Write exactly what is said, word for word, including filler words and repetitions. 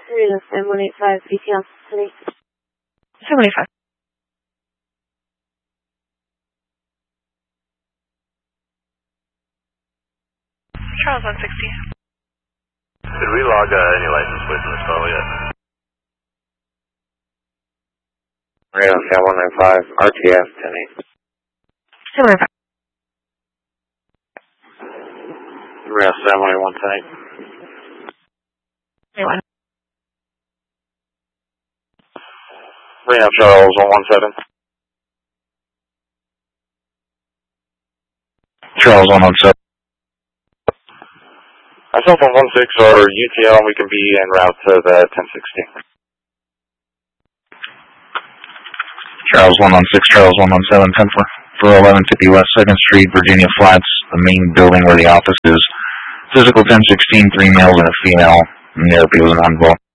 Reno seven one eight five, B T L, City. seven eight five. Charles one sixty. Did we log uh, any license plates in this call yet? Reno seven one nine five, R T S ten eight. seven eight five. Reno seven one one ten eight. eight one. Reno Charles one one seven. Charles one one seven. Myself on one six or U T L, and we can be en route to the ten sixty. Charles one one six, Charles one one seven, ten four eleven fifty West second Street, Virginia Flats, the main building where the office is. Physical ten sixteen, three males and a female. Therapy was an envelope.